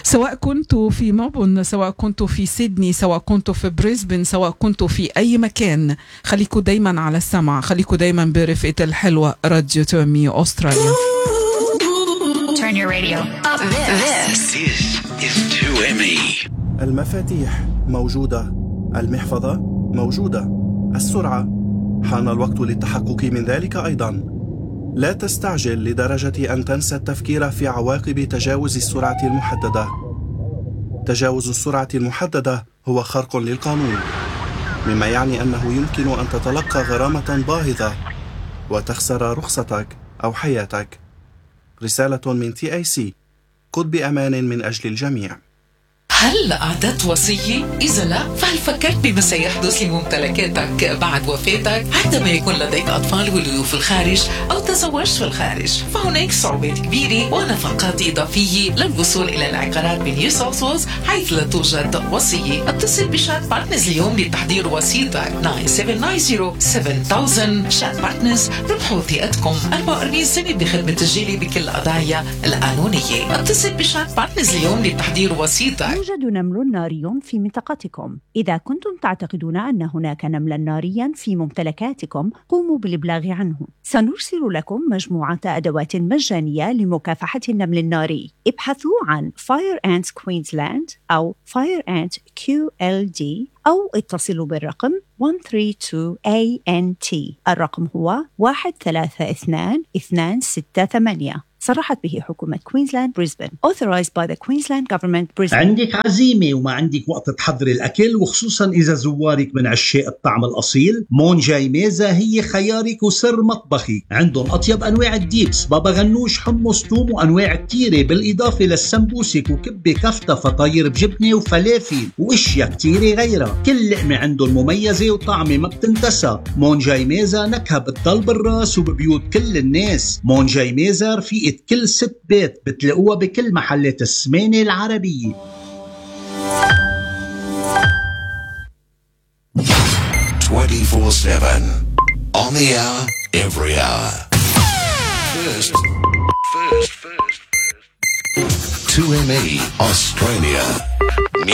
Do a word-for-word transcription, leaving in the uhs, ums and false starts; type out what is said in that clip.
سواء كنت في ملبورن، سواء كنت في سيدني، سواء كنت في بريسبن، سواء كنت في أي مكان، خليكوا دايما على السمع، خليكوا دايما برفقة الحلوة راديو تومي أستراليا. Turn your radio up. This is تو إم إي. المفاتيح موجودة، المحفظة موجودة، السرعة حان الوقت للتحقق من ذلك أيضا. لا تستعجل لدرجة أن تنسى التفكير في عواقب تجاوز السرعة المحددة. تجاوز السرعة المحددة هو خرق للقانون، مما يعني أنه يمكن أن تتلقى غرامة باهظة وتخسر رخصتك أو حياتك. رسالة من تي آي سي، قد بأمان من أجل الجميع. هل أعددت وصية؟ إذا لا، فهل فكرت بما سيحدث لممتلكاتك بعد وفاتك عندما يكون لديك أطفال ولدوا في الخارج أو تزوجت في الخارج؟ فهناك صعوبات كبيرة ونفقات إضافية للوصول إلى العقارات بنيو ساوث ويلز حيث لا توجد وصية. اتصل بشات بارتنرز اليوم لتحضير وصيتك تسعة سبعة تسعة صفر سبعة ألف. شات بارتنرز، ربحوا ثقتكم، أربعة وأربعين سنة بخدمة الجيل بكل القضايا القانونية. اتصل بشات بارتنرز اليوم لتحضير وصيتك. يوجد نمل ناري في منطقتكم. إذا كنتم تعتقدون أن هناك نملا ناريا في ممتلكاتكم، قوموا بالإبلاغ عنه. سنرسل لكم مجموعة أدوات مجانية لمكافحة النمل الناري. ابحثوا عن Fire Ants Queensland أو Fire Ant كيو إل دي أو اتصلوا بالرقم واحد ثلاثة اثنين إيه إن تي. الرقم هو واحد ثلاثة اثنين اثنين ستة ثمانية. صرحت به حكومة كوينزلاند بريسبن. Authorized by the Queensland Government Brisbane. عندك عزيمة وما عندك وقت تحضر الأكل، وخصوصا إذا زوارك من عشاق الطعم الأصيل، مون جاي ميزة هي خيارك وسر مطبخك. عندهم أطيب أنواع الديبس، بابا غنوش، حمص، توم، وأنواع كتيرة، بالإضافة للسمبوسك وكبة كفتة، فطاير بجبنة وفلافل وإشياء كتيرة غيرها. كل لقمة عندهم مميزة وطعمة ما بتنتسى. مون جاي ميزة نكهة بتضل بالراس وببيوت كل الناس. مون جاي ميزة رفيقة كل ست بيت، بتلاقوها بكل محلات السمانة العربية. twenty-four seven on the hour, every hour. First, first, first, first. تو إم إي Australia.